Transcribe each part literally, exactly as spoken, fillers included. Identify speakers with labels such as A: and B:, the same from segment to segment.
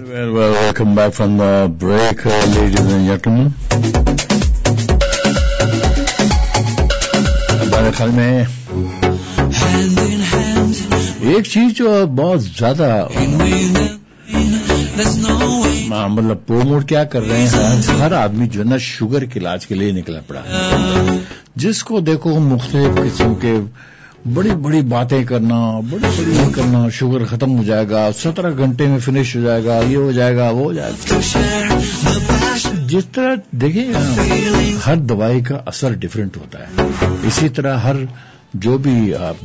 A: Well, well, welcome back from the break, uh, ladies and gentlemen. हमारे ख्याल में एक चीज जो बहुत ज्यादा मतलब प्रोमोट क्या कर रहे हैं, हर आदमी जो है ना शुगर के इलाज के लिए निकला पड़ा है. जिसको देखो मुख्तलिफ किस्म के बड़ी बड़ी बातें करना, बड़ी बड़ी करना, शुगर खत्म हो जाएगा, सत्रह घंटे में फिनिश हो जाएगा, ये हो जाएगा, वो हो जाएगा. जिस तरह देखिए हर दवाई का असर डिफरेंट होता है, इसी तरह हर जो भी आप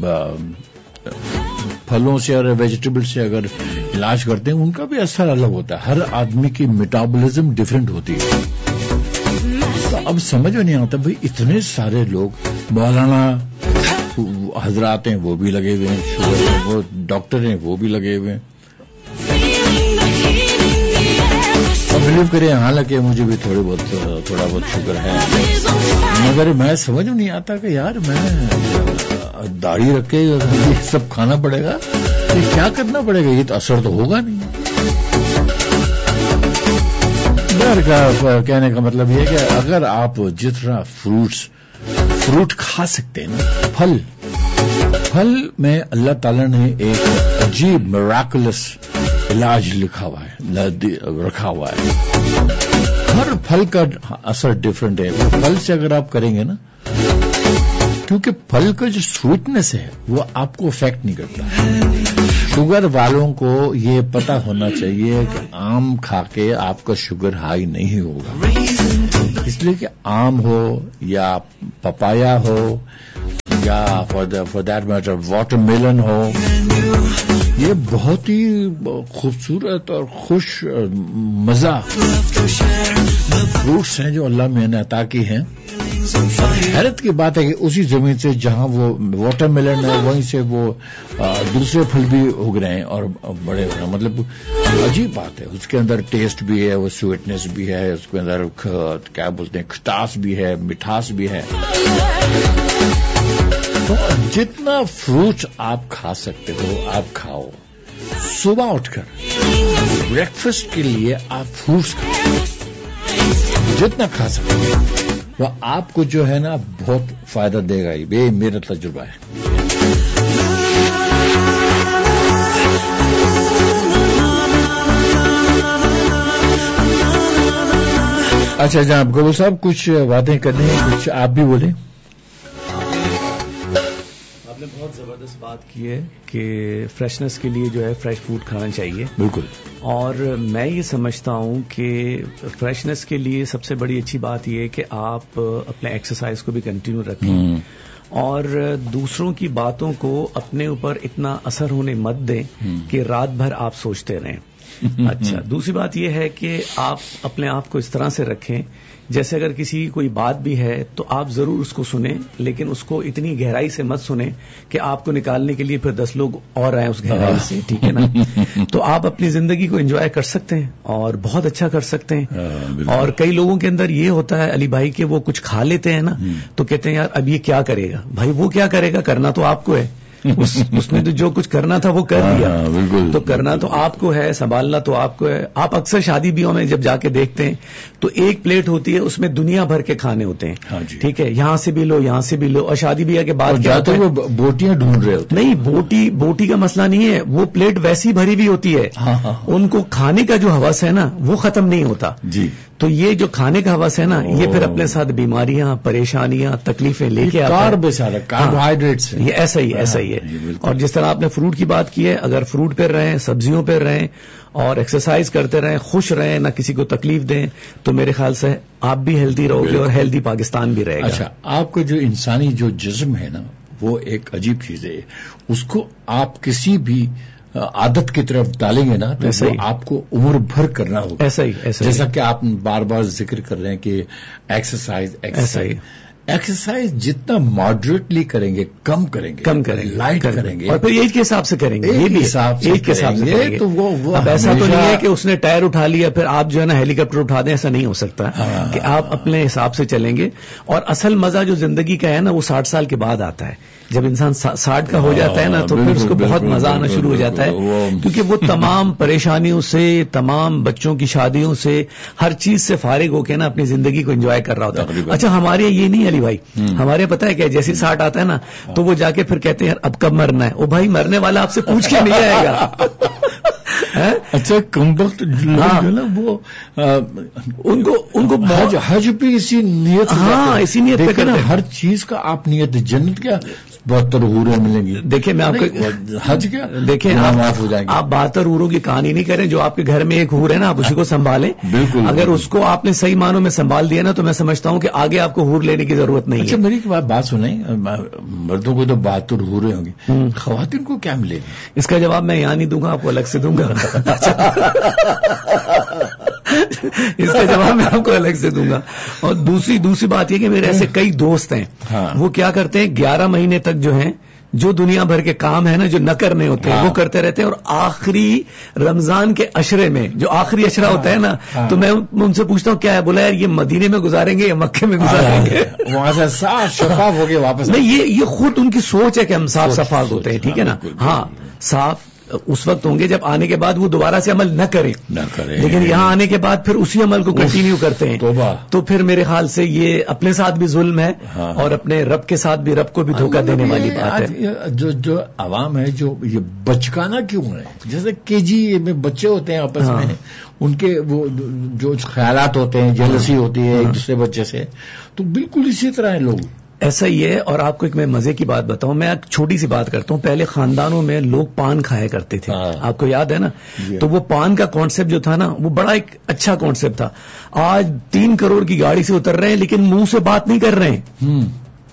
A: फलों से और वेजिटेबल से अगर इलाज करते हैं उनका भी असर अलग होता है. हर आदमी की मेटाबॉलिज्म डिफरेंट होती है. तो अब समझ में नहीं आता भाई इतने सारे लोग, मौलाना हजरात हैं वो भी लगे हुए हैं शुगर में, वो डॉक्टर हैं वो भी लगे हुए हैं. अब बिलीव करिए हालांकि मुझे भी थोड़ी बहुत थोड़ा बहुत शुगर है, मगर मैं समझ में नहीं आता कि यार मैं दाढ़ी रख के ये सब खाना पड़ेगा, ये क्या करना पड़ेगा, ये तो असर तो होगा नहीं. मेरे का कहने का मतलब ये कि अगर आप जितना फ्रूट्स फ्रूट खा सकते हैं ना, फल फल में अल्लाह ताला ने एक अजीब मिराकुलस इलाज लिखा हुआ है, रखा हुआ है. हर फल का असर डिफरेंट है. फल से अगर आप करेंगे ना, क्योंकि फल का जो स्वीटनेस है वो आपको इफेक्ट नहीं करता. शुगर वालों को ये पता होना चाहिए कि आम खा के आपका शुगर हाई नहीं होगा, इसलिए कि आम हो या पपाया हो या for for that matter watermelon हो, ये बहुत ही खूबसूरत और खुश मजा फ्रूट्स हैं जो अल्लाह ने अता की हैं. हैरत की बात है कि उसी जमीन से जहां वो वाटरमेलन है वहीं से वो दूसरे फल भी उग रहे हैं और बड़े हो रहे हैं. मतलब अजीब बात है. उसके अंदर टेस्ट भी है, वो स्वीटनेस भी है, उसके अंदर क्या बोलते हैं खटास भी है, मिठास भी है. तो जितना फ्रूट आप खा सकते हो आप खाओ. सुबह उठकर ब्रेकफास्ट के लिए आप फ्रूट्स खाओ, जितना खा सकते हो वो आपको जो है ना बहुत फायदा देगा. ये मेरा तजुर्बा है. अच्छा जनाब गोविल साहब कुछ बातें करनी है, कुछ आप भी बोले.
B: आपने बहुत जबरदस्त बात की है कि फ्रेशनेस के लिए जो है फ्रेश फूड खाना चाहिए.
A: बिल्कुल.
B: और मैं ये समझता हूँ कि फ्रेशनेस के लिए सबसे बड़ी अच्छी बात ये है कि आप अपने एक्सरसाइज को भी कंटिन्यू रखें और दूसरों की बातों को अपने ऊपर इतना असर होने मत दें कि रात भर आप सोचते रहें. अच्छा, दूसरी बात यह है कि आप अपने आप को इस तरह से रखें जैसे अगर किसी की कोई बात भी है तो आप जरूर उसको सुनें, लेकिन उसको इतनी गहराई से मत सुनें कि आपको निकालने के लिए फिर दस लोग और आए उस गहराई से. ठीक है ना. तो आप अपनी जिंदगी को एंजॉय कर सकते हैं और बहुत अच्छा कर सकते हैं. और कई लोगों के अंदर ये होता है अली भाई कि वो कुछ खा लेते हैं ना तो कहते हैं यार अब ये क्या करेगा. भाई वो क्या करेगा, करना तो आपको है. उस, उसने तो जो कुछ करना था वो कर दिया. तो करना तो आपको है, संभालना तो आपको है. आप अक्सर शादी ब्याह में जब जाके देखते हैं तो एक प्लेट होती है, उसमें दुनिया भर के खाने होते हैं. ठीक है, यहां से भी लो, यहां से भी लो. और शादी ब्याह के बाद
A: जाते वो बोटियां ढूंढ रहे होते.
B: नहीं, बोटी बोटी का मसला नहीं है, वो प्लेट वैसी भरी भी होती है. उनको खाने का जो हवस है ना वो खत्म नहीं होता जी. तो ये जो खाने का हवस है ना ये फिर अपने साथ बीमारियां, परेशानियां, तकलीफें लेके आता है. कार्बोहाइड्रेट्स ये ऐसा ही ऐसा ही है. और जिस तरह आपने फ्रूट की बात की है, अगर फ्रूट पे रहें, सब्जियों पे रहें और एक्सरसाइज करते रहें, खुश रहें, ना किसी को तकलीफ दें, तो मेरे ख्याल से आप भी हेल्दी रहोगे और हेल्दी पाकिस्तान भी रहेगा.
A: अच्छा, आपको जो इंसानी जो जिस्म है ना वो एक अजीब चीज है. उसको आप किसी भी आदत की तरफ डालेंगे ना तो वो आपको उम्र भर करना होगा.
B: ऐसा ही ऐसा
A: जैसा कि आप बार बार जिक्र कर रहे हैं कि एक्सरसाइज एक्सरसाइज ایکسرسائز جتنا ماڈریٹلی کریں گے, کم کریں گے,
B: کم کریں گے,
A: لائٹ کریں گے,
B: اور پھر ایج کے حساب سے کریں گے, یہ بھی
A: حساب
B: ایج کے حساب سے
A: تو وہ
B: اب ایسا تو نہیں ہے کہ اس نے ٹائر اٹھا لیا پھر آپ جو ہے نا ہیلی کاپٹر اٹھا دیں, ایسا نہیں ہو سکتا کہ آپ اپنے حساب سے چلیں گے. اور اصل مزہ جو زندگی کا ہے نا وہ ساٹھ سال کے بعد آتا ہے. جب انسان ساٹھ کا ہو جاتا ہے نا تو پھر اس کو بہت مزہ آنا شروع ہو جاتا ہے, کیونکہ وہ تمام پریشانیوں سے, تمام بچوں کی شادیوں سے, ہر چیز سے فارغ ہو کے نا اپنی زندگی کو انجوائے کر رہا ہوتا ہے. اچھا ہمارے یہ نہیں علی بھائی, ہمارے پتہ ہے کہ جیسے ساٹھ آتا ہے نا تو وہ جا کے پھر کہتے ہیں اب کب مرنا ہے. وہ بھائی مرنے والا آپ سے پوچھ کے نہیں آئے گا.
A: اچھا کم وقت وہ
B: ان کو ان کو
A: حج بھی اسی نیت,
B: ہاں اسی نیت پہ کرنا.
A: ہر چیز کا آپ نیت, جنت کیا بہتر حوریں ملیں گی.
B: دیکھیں میں آپ کو
A: حج کیا
B: دیکھیں معاف ہو جائیں گے. آپ بہتر حوروں کی کہانی نہیں کریں. جو آپ کے گھر میں ایک حور ہے نا آپ اسی کو سنبھالیں. بالکل اگر اس کو آپ نے صحیح معنوں میں سنبھال دیا نا تو میں سمجھتا ہوں کہ آگے آپ کو حور لینے کی ضرورت نہیں ہے.
A: اچھا میری بات سنیں, مردوں کو تو بہتر حوریں ہوں گی, خواتین کو کیا ملے گی؟
B: اس کا جواب میں یہاں نہیں دوں گا, آپ کو الگ سے دوں گا. اس کا جواب میں آپ کو الگ سے دوں گا. اور دوسری دوسری بات یہ کہ میرے ایسے کئی دوست ہیں, وہ کیا کرتے ہیں گیارہ مہینے تک جو ہیں جو دنیا بھر کے کام ہے نا جو نہ کرنے ہوتے ہیں وہ کرتے رہتے ہیں, اور آخری رمضان کے عشرے میں جو آخری عشرہ ہوتا ہے نا تو میں ان سے پوچھتا ہوں کیا ہے, بولا یار یہ مدینے میں گزاریں گے یا مکے میں گزاریں گے,
A: وہاں سے صاف شفاف ہو کے واپس.
B: نہیں یہ یہ خود ان کی سوچ ہے کہ ہم صاف شفاف ہوتے ہیں, ٹھیک ہے نا. ہاں صاف اس وقت ہوں گے جب آنے کے بعد وہ دوبارہ سے عمل نہ کریں, نہ کریں لیکن یہاں آنے کے بعد پھر اسی عمل کو کنٹینیو کرتے ہیں. تو پھر میرے خیال سے یہ اپنے ساتھ بھی ظلم ہے اور اپنے رب کے ساتھ بھی, رب کو بھی دھوکہ دینے والی بات ہے.
A: جو جو عوام ہے جو یہ بچکانا کیوں ہے, جیسے کے جی میں بچے ہوتے ہیں آپس میں, ان کے وہ جو خیالات ہوتے ہیں, جیلسی ہوتی ہے ایک دوسرے بچے سے, تو بالکل اسی طرح ہیں لوگ.
B: ایسا ہی ہے. اور آپ کو ایک میں مزے کی بات بتاؤں, میں ایک چھوٹی سی بات کرتا ہوں. پہلے خاندانوں میں لوگ پان کھایا کرتے تھے, آپ کو یاد ہے نا, تو وہ پان کا کانسیپٹ جو تھا نا وہ بڑا ایک اچھا کانسیپٹ تھا. آج تین کروڑ کی گاڑی سے اتر رہے ہیں لیکن منہ سے بات نہیں کر رہے ہیں.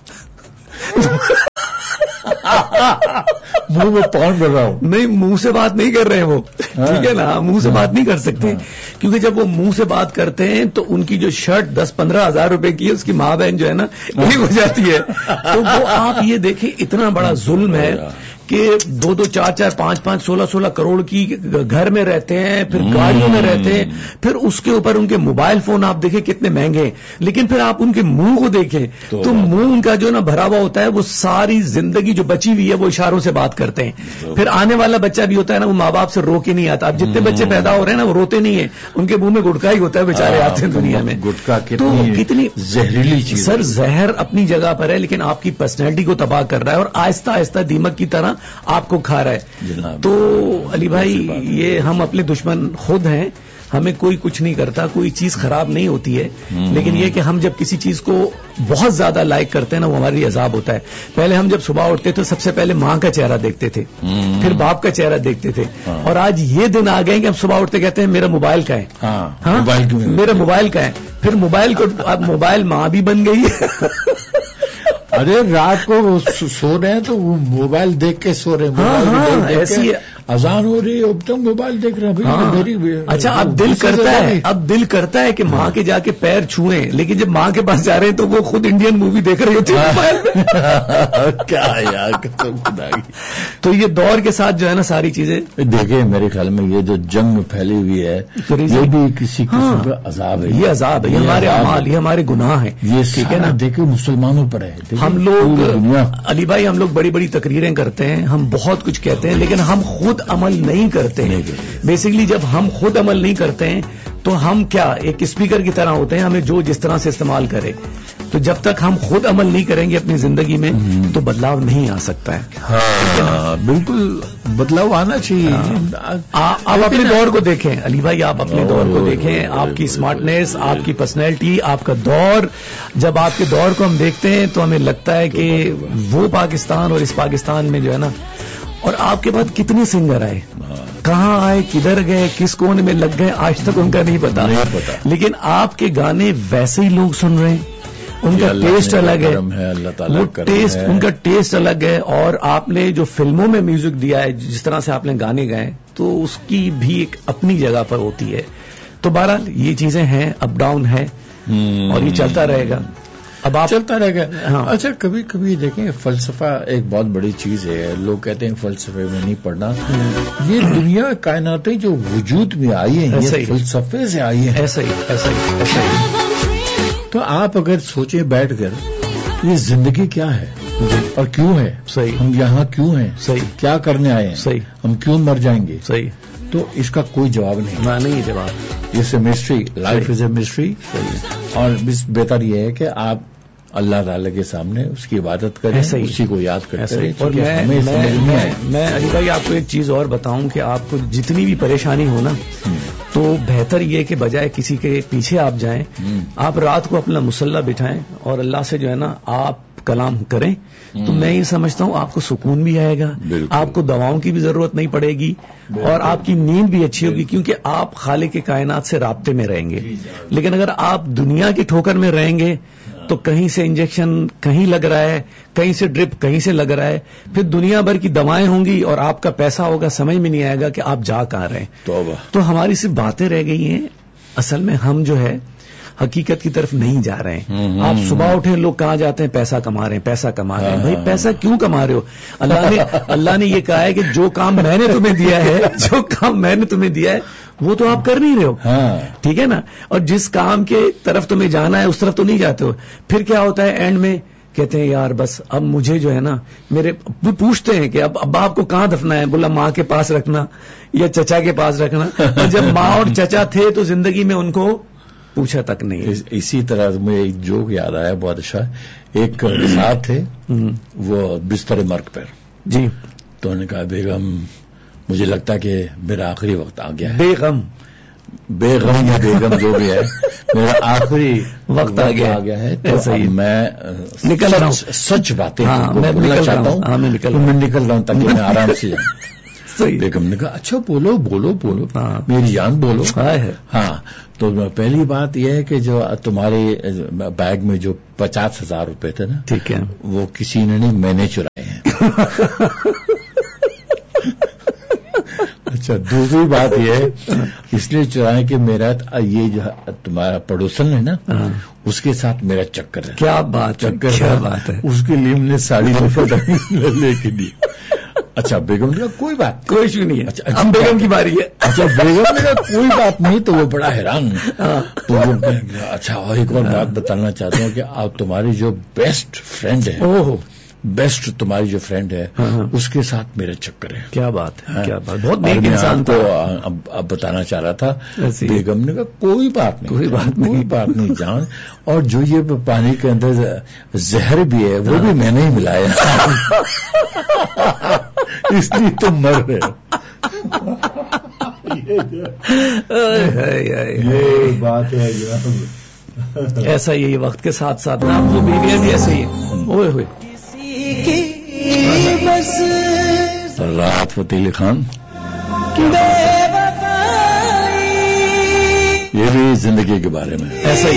A: منہ میں پان کر رہا ہوں,
B: نہیں منہ سے بات نہیں کر رہے ہیں وہ, ٹھیک ہے نا, منہ سے بات نہیں کر سکتے, کیونکہ جب وہ منہ سے بات کرتے ہیں تو ان کی جو شرٹ دس پندرہ ہزار روپے کی ہے اس کی ماں بہن جو ہے نا وہی ہو جاتی ہے. تو وہ آپ یہ دیکھیں اتنا بڑا ظلم ہے کہ دو دو چار چار پانچ پانچ سولہ سولہ کروڑ کی گھر میں رہتے ہیں, پھر گاڑیوں میں رہتے ہیں, پھر اس کے اوپر ان کے موبائل فون آپ دیکھیں کتنے مہنگے ہیں, لیکن پھر آپ ان کے منہ کو دیکھیں تو منہ ان کا جو نا بھرا ہوا ہوتا ہے, وہ ساری زندگی جو بچی ہوئی ہے وہ اشاروں سے بات کرتے ہیں. پھر آنے والا بچہ بھی ہوتا ہے نا وہ ماں باپ سے رو کے نہیں آتا. اب جتنے بچے پیدا ہو رہے ہیں نا وہ روتے نہیں ہیں, ان کے منہ میں گٹکا ہی ہوتا ہے, بیچارے آتے ہیں دنیا میں.
A: گٹکا
B: تو کتنی
A: زہریلی چیز.
B: سر زہر اپنی جگہ پر ہے لیکن آپ کی پرسنالٹی کو تباہ کر رہا ہے, اور آہستہ آہستہ دیمک کی طرح آپ کو کھا رہا ہے. تو علی بھائی یہ ہم اپنے دشمن خود ہیں, ہمیں کوئی کچھ نہیں کرتا, کوئی چیز خراب نہیں ہوتی ہے, لیکن یہ کہ ہم جب کسی چیز کو بہت زیادہ لائک کرتے ہیں نا وہ ہمارے لیے عذاب ہوتا ہے. پہلے ہم جب صبح اٹھتے تھے سب سے پہلے ماں کا چہرہ دیکھتے تھے, پھر باپ کا چہرہ دیکھتے تھے, اور آج یہ دن آ گئے کہ ہم صبح اٹھتے کہتے ہیں میرا موبائل کا ہے, ہاں میرا موبائل کا ہے, پھر موبائل کو اب موبائل ماں بھی بن گئی ہے.
A: ارے رات کو سو رہے ہیں تو وہ موبائل دیکھ کے سو رہے ہیں,
B: ہاں ایسی
A: اذان ہو رہی ہے اب تک موبائل دیکھ رہے ہیں.
B: اچھا اب دل کرتا ہے اب دل کرتا ہے کہ ماں کے جا کے پیر چھوئیں, لیکن جب ماں کے پاس جا رہے ہیں تو وہ خود انڈین مووی دیکھ رہی ہوتی ہے.
A: کیا یار,
B: تو یہ دور کے ساتھ جو ہے نا ساری چیزیں
A: دیکھیں, میرے خیال میں یہ جو جنگ پھیلی ہوئی ہے یہ بھی کسی قسم کا عذاب ہے.
B: یہ عذاب ہے, یہ ہمارے اعمال, یہ ہمارے گناہ ہیں.
A: یہ ٹھیک ہے نا, دیکھیں مسلمانوں پر ہے.
B: ہم لوگ علی بھائی ہم لوگ بڑی بڑی تقریریں کرتے ہیں, ہم بہت کچھ کہتے ہیں, لیکن ہم خود عمل نہیں کرتے ہیں. بیسیکلی جب ہم خود عمل نہیں کرتے ہیں تو ہم کیا ایک اسپیکر کی طرح ہوتے ہیں, ہمیں جو جس طرح سے استعمال کرے. تو جب تک ہم خود عمل نہیں کریں گے اپنی زندگی میں تو بدلاؤ نہیں آ سکتا ہے.
A: ہاں بالکل بدلاؤ آنا چاہیے.
B: آپ اپنے دور کو دیکھیں علی بھائی, آپ اپنے دور کو دیکھیں, آپ کی اسمارٹنیس, آپ کی پرسنالٹی, آپ کا دور, جب آپ کے دور کو ہم دیکھتے ہیں تو ہمیں لگتا ہے کہ وہ پاکستان اور اس پاکستان میں جو ہے نا, اور آپ کے بعد کتنے سنگر آئے, کہاں آئے, کدھر گئے, کس کونے میں لگ گئے, آج تک ان کا نہیں پتا, لیکن آپ کے گانے ویسے ہی لوگ سن رہے ہیں. ان کا ٹیسٹ الگ ہے, وہ ٹیسٹ ان کا ٹیسٹ الگ ہے. اور آپ نے جو فلموں میں میوزک دیا ہے, جس طرح سے آپ نے گانے گائے, تو اس کی بھی ایک اپنی جگہ پر ہوتی ہے. تو بہرحال یہ چیزیں ہیں, اپ ڈاؤن ہے اور یہ چلتا رہے گا. اب آپ
A: چلتا رہے گا.
B: ہاں.
A: اچھا کبھی کبھی دیکھیں فلسفہ ایک بہت بڑی چیز ہے. لوگ کہتے ہیں فلسفے میں نہیں پڑھنا. یہ دنیا کائناتیں جو وجود میں آئی ہیں یہ فلسفے سے آئی ہیں.
B: ایسا ہی ایسا ہی ایسا ہی.
A: تو آپ اگر سوچیں بیٹھ کر یہ زندگی کیا ہے اور کیوں ہے,
B: صحیح,
A: ہم یہاں کیوں ہیں,
B: صحیح,
A: کیا کرنے آئے ہیں,
B: صحیح,
A: ہم کیوں مر جائیں گے,
B: صحیح,
A: تو اس کا کوئی جواب نہیں.
B: نہ نہیں جواب.
A: اس mystery, life is a mystery. اور بہتر یہ ہے کہ آپ اللہ تعالی کے سامنے اس کی عبادت کریں, اسی کو یاد کرتے رہیں.
B: اور میں میں میں علی بھائی آپ کو ایک چیز اور بتاؤں کہ آپ کو جتنی بھی پریشانی ہو نا تو بہتر یہ کہ بجائے کسی کے پیچھے آپ جائیں, آپ رات کو اپنا مصلی بٹھائیں اور اللہ سے جو ہے نا آپ کلام کریں, تو میں یہ سمجھتا ہوں آپ کو سکون بھی آئے گا, آپ کو دواؤں کی بھی ضرورت نہیں پڑے گی, اور آپ کی نیند بھی اچھی ہوگی, کیونکہ آپ خالق کے کائنات سے رابطے میں رہیں گے. لیکن اگر آپ دنیا کی ٹھوکر میں رہیں گے تو کہیں سے انجیکشن کہیں لگ رہا ہے, کہیں سے ڈرپ کہیں سے لگ رہا ہے, پھر دنیا بھر کی دوائیں ہوں گی اور آپ کا پیسہ ہوگا, سمجھ میں نہیں آئے گا کہ آپ جا کہاں رہے ہیں. تو ہماری صرف باتیں رہ گئی ہیں, اصل میں ہم جو ہے حقیقت کی طرف نہیں جا رہے ہیں. آپ صبح اٹھے لوگ کہاں جاتے ہیں, پیسہ کما رہے ہیں, پیسہ کما رہے ہیں. بھائی پیسہ کیوں کما رہے ہو؟ اللہ نے اللہ نے یہ کہا ہے کہ جو کام میں نے تمہیں دیا ہے جو کام میں نے تمہیں دیا ہے وہ تو آپ کر نہیں رہے ہو, ٹھیک ہے نا, اور جس کام کے طرف تمہیں جانا ہے اس طرف تو نہیں جاتے ہو. پھر کیا ہوتا ہے اینڈ میں کہتے ہیں یار بس اب مجھے جو ہے نا, میرے پوچھتے ہیں کہ اب ابا آپ کو کہاں دفنا ہے, بولا ماں کے پاس رکھنا یا چچا کے پاس رکھنا. اور جب ماں اور چچا تھے تو زندگی میں ان کو پوچھا تک نہیں.
A: اسی طرح مجھے ایک جوک یاد آیا بہت اچھا. ایک صاحب تھے وہ بستر مرگ پر, جی, تو انہوں نے کہا بیگم مجھے لگتا کہ میرا آخری وقت آ گیا ہے.
B: بیگم
A: بے غم یا بیگم جو بھی ہے, میرا آخری
B: وقت آ گیا
A: گیا ہے. تو میں
B: نکل رہا ہوں,
A: سچ باتیں
B: میں
A: بولنا چاہتا ہوں,
B: میں
A: نکل رہا ہوں تاکہ میں آرام سے جاؤں. بیگم نے کہا اچھا بولو بولو بولو میری جان بولو. ہاں, تو پہلی بات یہ ہے کہ جو تمہارے بیگ میں جو پچاس ہزار روپے تھے نا,
B: ٹھیک ہے,
A: وہ کسی نے نہیں, میں نے چرائے ہیں. اچھا دوسری بات یہ ہے اس لیے چرائے کہ میرا یہ جو تمہارا پڑوسن ہے نا اس کے ساتھ میرا چکر ہے.
B: کیا بات, چکر کیا بات ہے.
A: اس کے لیے ہم نے ساڑی لے کے دی. اچھا بیگم نے کہا کوئی بات
B: کوئی ایشو نہیں ہے, اچھا ہم بیگم کی باری ہے.
A: اچھا بیگم نے کہا کوئی بات نہیں, تو وہ بڑا حیران. تو وہ اچھا اور ایک اور بات بتانا چاہتا ہوں کہ آپ تمہاری جو بیسٹ فرینڈ ہے, بیسٹ تمہاری جو فرینڈ ہے اس کے ساتھ میرا چکر ہے.
B: کیا بات ہے, کیا بات, بہت نیک انسان
A: کو اب بتانا چاہ رہا تھا. بیگم نے کہا کوئی بات نہیں,
B: کوئی بات نہیں,
A: کوئی بات نہیں جان, اور جو یہ پانی کے اندر زہر بھی ہے وہ بھی میں نے ہی ملایا, اس لیے تم مر رہے. یہ بات ہے.
B: ایسا ہی وقت کے ساتھ ساتھ نا آپ کو بیویاں بھی ایسے ہی ہیں. ہوئے ہوئے
A: راحت فتح علی خان, یہ بھی زندگی کے بارے میں
B: ایسا ہی